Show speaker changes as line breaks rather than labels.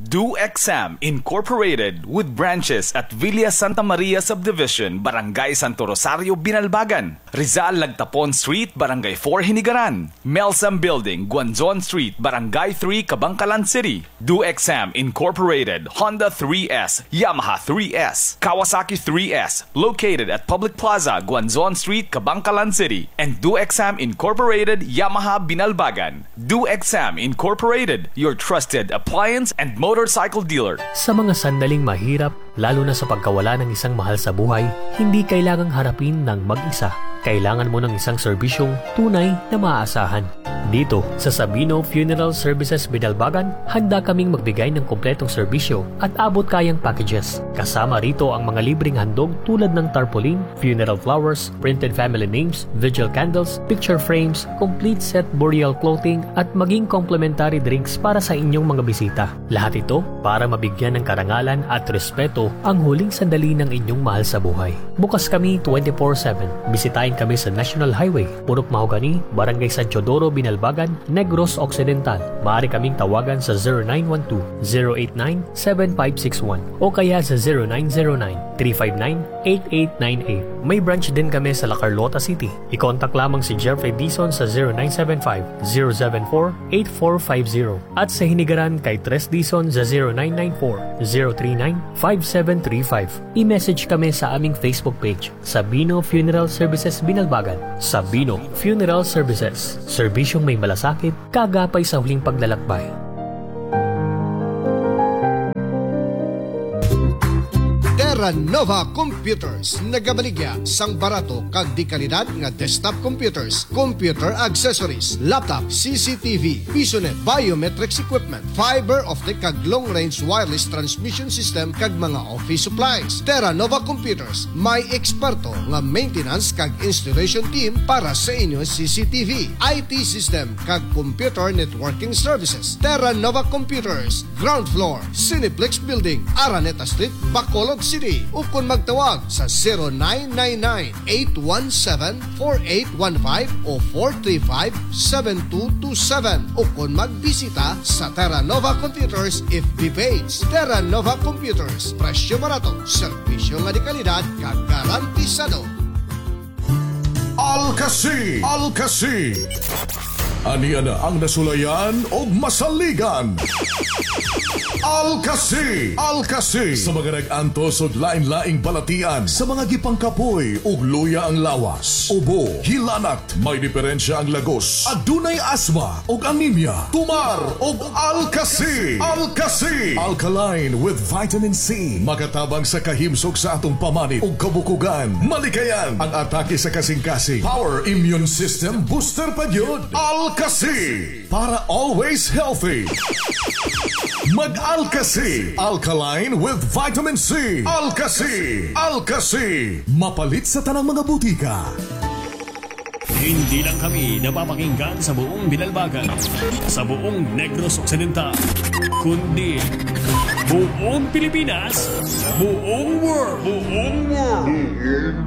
DoXam Incorporated with branches at Villa Santa Maria Subdivision, Barangay Santo Rosario, Binalbagan, Rizal Lagtapon Street, Barangay 4, Hinigaran, Melsam Building, Guanzon Street, Barangay 3, Kabangkalan City. DoXam Incorporated, Honda 3S, Yamaha 3S, Kawasaki 3S, located at Public Plaza, Guanzon Street, Kabangkalan City, and DoXam Incorporated, Yamaha, Binalbagan. DoXam Incorporated, your trusted appliance and motorcycle dealer.
Sa mga sandaling mahirap, lalo na sa pagkawala ng isang mahal sa buhay, hindi kailangang harapin ng mag-isa. Kailangan mo ng isang serbisyong tunay na maaasahan. Dito sa Sabino Funeral Services Binalbagan, handa kaming magbigay ng kompletong serbisyo at abot kayang packages. Kasama rito ang mga libreng handog tulad ng tarpaulin, funeral flowers, printed family names, vigil candles, picture frames, complete set burial clothing at maging complimentary drinks para sa inyong mga bisita. Lahat ito para mabigyan ng karangalan at respeto ang huling sandali ng inyong mahal sa buhay. Bukas kami 24/7. Bisitahin kami sa National Highway, Purok Mahogany, Barangay San Teodoro, Binalbagan, Negros Occidental. Maaari kaming tawagan sa 0912-089-7561 o kaya sa 0909-359-8898. May branch din kami sa La Carlota City. I-contact lamang si Jeffrey Dizon sa 0975-074-8450 at sa Hinigaran kay Tres Dizon sa 0994-039-5735. I-message kami sa aming Facebook page, Sabino Funeral Services Binalbagan. Sabino Funeral Services, serbisyong may malasakit, kagapay sa huling paglalakbay.
Terra Nova Computers nagabaligya sang barato kag di kalidad nga desktop computers, computer accessories, laptop, CCTV, PisoNet, biometrics equipment, fiber optic kag long range wireless transmission system kag mga office supplies. Terra Nova Computers may eksperto nga maintenance kag installation team para sa inyo CCTV, IT system kag computer networking services. Terra Nova Computers, ground floor, Cineplex Building, Araneta Street, Bacolod City. O kung magtawag sa 0999-817-4815 o 435-7227 o kung magbisita sa Terra Nova Computers FB page. Terra Nova Computers, presyo barato, serbisyo nga di kalidad, kagarantisado.
Alcasi! Aniya na ang nasulayan o masaligan. Alcasi sa mga nag-antos o lain-laing balatian, sa mga gipangkapoy o luya ang lawas, ubo, hilanat, may diferensya ang lagos, adunay asma o anemia, tumar o Alcasi. Alkaline with vitamin C, makatabang sa kahimsog sa atong pamanit o kabukugan, malikayan ang atake sa kasing-kasing, power immune system booster pa yun. Alcasi, para always healthy. Mag-Alcasi, alkaline with vitamin C. Alcasi, mapalit sa tanang mga butika.
Hindi lang kami napapakinggan sa buong Binalbagan, sa buong Negros Occidental, kundi buong Pilipinas, buong world.